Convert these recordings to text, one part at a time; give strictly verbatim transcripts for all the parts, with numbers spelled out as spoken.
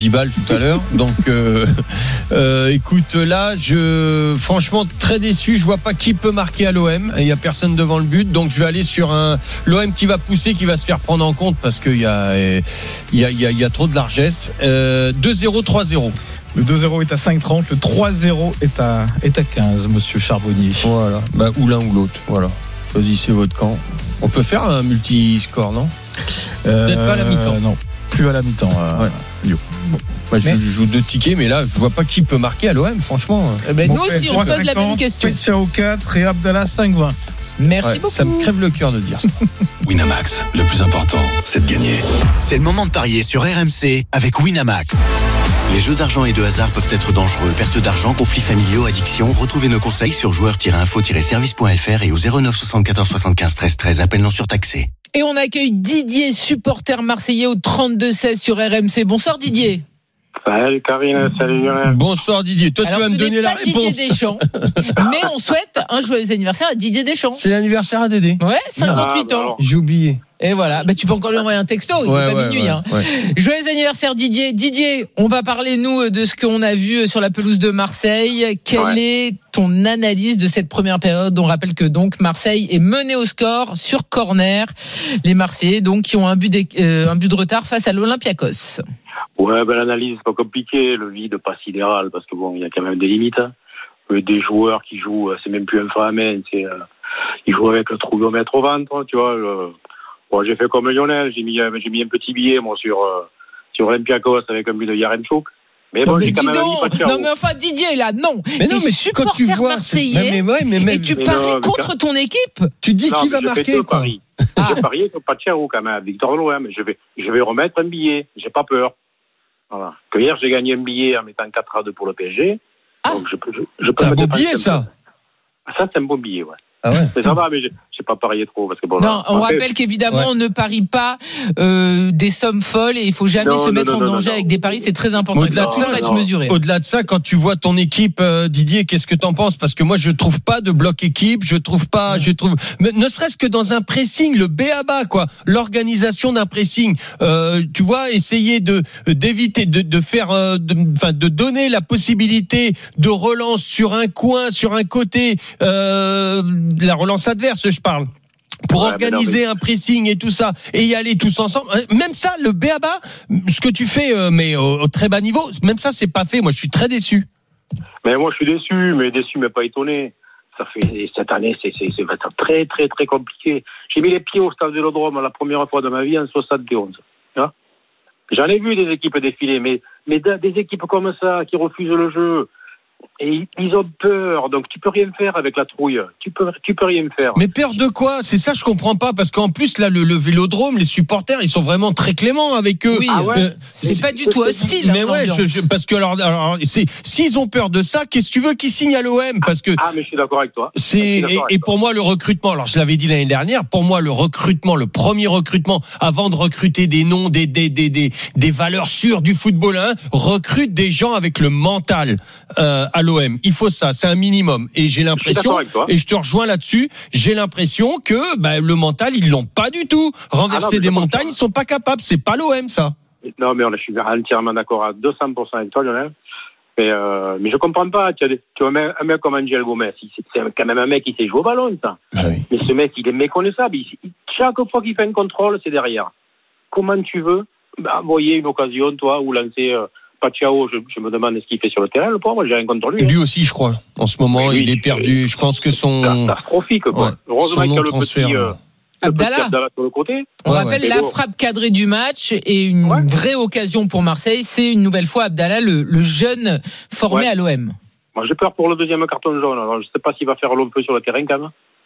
dix balles tout à l'heure. Donc, euh, euh, écoute, là, je, franchement, très déçu. Je vois pas qui peut marquer à l'O M. Il y a personne devant le but. Donc, je vais aller sur un l'O M qui va pousser, qui va se faire prendre en compte parce qu'il y a, il y a, il y a, il y a trop de largesse. Euh, deux zéro, trois zéro. Le deux zéro est à cinq trente, le trois zéro est à, est à quinze, monsieur Charbonnier. Voilà. Bah, ou l'un ou l'autre. Voilà. Choisissez votre camp. On peut faire un multi-score, non? euh, Peut-être pas à la mi-temps. Non, plus à la mi-temps. Euh, ouais. Bon. Moi, je, mais... je joue deux tickets, mais là, je vois pas qui peut marquer à l'O M, franchement. Eh ben, bon, nous aussi, on pose la même question. Petchao quatre et Abdallah cinq vingt. Merci ouais, beaucoup. Ça me crève le cœur de dire ça. Winamax, le plus important, c'est de gagner. C'est le moment de parier sur R M C avec Winamax. Les jeux d'argent et de hasard peuvent être dangereux. Perte d'argent, conflits familiaux, addiction. Retrouvez nos conseils sur joueurs tiret info tiret service point f r et au zéro neuf soixante-quatorze soixante-quinze treize treize. Appel non surtaxé. Et on accueille Didier, supporter marseillais au trente-deux seize sur R M C. Bonsoir Didier. Salut Karine, salut Lionel. Bonsoir Didier. Toi, alors, tu vas me donner la réponse. Didier Deschamps, mais on souhaite un joyeux anniversaire à Didier Deschamps. C'est l'anniversaire à Dédé. Ouais, cinquante-huit ah, ans. J'ai oublié. Et voilà, bah, tu peux encore lui envoyer un texto, il ouais, n'est pas ouais, minuit. Ouais, hein. ouais. Joyeux anniversaire Didier. Didier, on va parler nous de ce qu'on a vu sur la pelouse de Marseille. Quelle ouais. est ton analyse de cette première période? On rappelle que donc Marseille est mené au score sur corner. Les Marseillais donc qui ont un but de, euh, un but de retard face à l'Olympiakos. Ouais, ben l'analyse c'est pas compliqué, le vide pas sidéral parce que bon, il y a quand même des limites. Hein. Des joueurs qui jouent, c'est même plus un Fahamène, c'est euh, ils jouent avec le trouillomètre au ventre, tu vois. Le, bon, j'ai fait comme Lionel, j'ai mis, j'ai mis un petit billet moi sur euh, sur Olympiakos avec un but de Yaremchuk. Mais bon, non, mais j'ai quand même donc, mis Pachao. Non mais enfin Didier là, non. Mais non, mais supporter quand tu vois, marseillais, mais ouais, mais même, et tu mais paries non, contre ton équipe. Tu dis non, qui va je marquer fais deux quoi. Paris. Ah. J'ai parié sur Pachao quand même, Victor Loem. Je vais, je vais remettre un billet. J'ai pas peur. Voilà. Que hier j'ai gagné un billet en mettant quatre à deux pour le P S G. Ah. Donc je peux, je, je peux c'est un beau billet ça. Ça c'est un beau billet, ouais. Ah ouais. Mais ça va, mais j'ai, j'ai pas parié trop parce que bon. Non, là, on après, rappelle qu'évidemment ouais. on ne parie pas euh, des sommes folles et il faut jamais non, se mettre non, en non, danger non, avec non. des paris, c'est très important. Au-delà il faut de ça, être non. mesuré. Au-delà de ça, quand tu vois ton équipe, euh, Didier, qu'est-ce que t'en penses? Parce que moi, je trouve pas de bloc équipe, je trouve pas, je trouve, mais ne serait-ce que dans un pressing, le B A B A, quoi, l'organisation d'un pressing, euh, tu vois, essayer de d'éviter, de, de faire, euh, de, enfin, de donner la possibilité de relance sur un coin, sur un côté, euh, la relance adverse, je parle. Pour ouais, organiser non, mais... un pressing et tout ça, et y aller tous ensemble. Même ça, le B A B A, ce que tu fais, euh, mais au, au très bas niveau, même ça, c'est pas fait. Moi, je suis très déçu. Mais moi, je suis déçu, mais déçu, mais pas étonné. Ça fait cette année, c'est, c'est, c'est très, très, très compliqué. J'ai mis les pieds au stade Vélodrome la première fois de ma vie en soixante et onze. Hein, j'en ai vu des équipes défiler, mais, mais des équipes comme ça qui refusent le jeu. Et ils ont peur, donc tu peux rien faire avec la trouille. Tu peux, tu peux rien faire. Mais peur de quoi? C'est ça, je comprends pas, parce qu'en plus là, le, le Vélodrome, les supporters, ils sont vraiment très cléments avec eux. Oui, ah ouais. euh, c'est, c'est pas du tout hostile. Mais hein, ouais, je, je, parce que alors, alors c'est, s'ils ont peur de ça, qu'est-ce que tu veux qu'ils signent à l'O M? Parce que ah, mais je suis d'accord avec toi. C'est et, et pour moi le recrutement. Alors je l'avais dit l'année dernière. Pour moi, le recrutement, le premier recrutement, avant de recruter des noms, des des des des, des valeurs sûres du football, hein, recrute des gens avec le mental euh, à l'O M. Il faut ça, c'est un minimum. Et j'ai l'impression, et je te rejoins là-dessus, j'ai l'impression que bah, le mental, ils l'ont pas du tout. Renverser ah non, des montagnes, ils sont pas capables. C'est pas l'O M, ça. Non, mais je suis entièrement d'accord à deux cents pour cent avec toi, Lionel. Mais, euh, mais je comprends pas. Tu as, des, tu as un, mec, un mec comme Angel Gomez, c'est, c'est quand même un mec qui sait jouer au ballon, ça. Ah oui. Mais ce mec, il est méconnaissable. Il, il, chaque fois qu'il fait un contrôle, c'est derrière. Comment tu veux bah, envoyer une occasion, toi, ou lancer... Euh, Pachao, je, je me demande ce qu'il fait sur le terrain, le pauvre, j'ai rien contre lui. Lui hein. aussi, je crois. En ce moment, oui, il est perdu. Je pense que son. C'est catastrophique, quoi. Ouais. Heureusement qu'il y a le transfert, petit, euh, Abdallah. le petit Abdallah sur le côté. On ouais, rappelle ouais. la frappe cadrée du match et une ouais. vraie occasion pour Marseille. C'est une nouvelle fois Abdallah, le, le jeune formé ouais. à l'O M. Moi, j'ai peur pour le deuxième carton jaune. Alors, je sais pas s'il va faire long feu sur le terrain, quand même.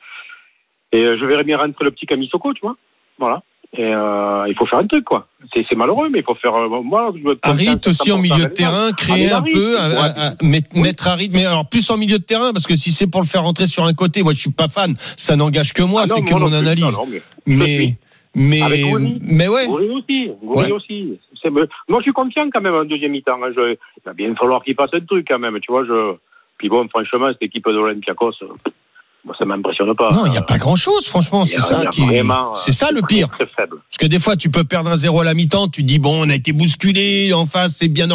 Et euh, je verrais bien rentrer le petit Camisoko, tu vois. Voilà. Et euh, il faut faire un truc, quoi. C'est, c'est malheureux, mais il faut faire. Euh, moi, je veux Harit aussi en milieu de terrain, créer un peu, à, à, à, mettre, oui. mettre Harit, mais alors plus en milieu de terrain, parce que si c'est pour le faire rentrer sur un côté, moi je suis pas fan. Ça n'engage que moi, ah non, c'est que mon plus, analyse. Non, non, mais, mais, mais, avec mais ouais. Goury aussi, Goury ouais. aussi. C'est, moi, je suis confiant quand même en deuxième mi-temps. Hein. Je, il va bien falloir qu'il fasse un truc quand même, tu vois. Je. Puis bon, franchement, cette équipe de l'Olympiakos. moi, ça m'impressionne pas. Non, il n'y a pas grand-chose, franchement. C'est ça qui, c'est ça le pire. Très faible. Parce que des fois, tu peux perdre un zéro à la mi-temps, tu te dis bon, on a été bousculé, en face, c'est bien